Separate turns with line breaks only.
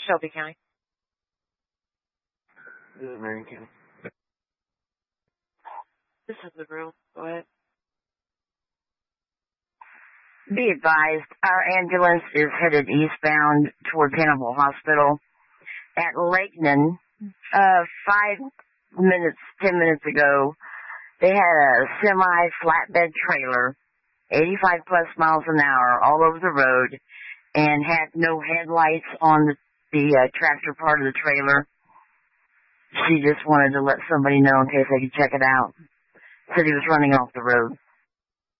Shelby County.
This is Marion County.
This is the girl. Go ahead.
Be advised, our ambulance is headed eastbound toward Hannibal Hospital. At Lakeland, 10 minutes ago, they had a semi-flatbed trailer, 85 plus miles an hour, all over the road, and had no headlights on the tractor part of the trailer. She just wanted to let somebody know in case they could check it out. Said he was running off the road.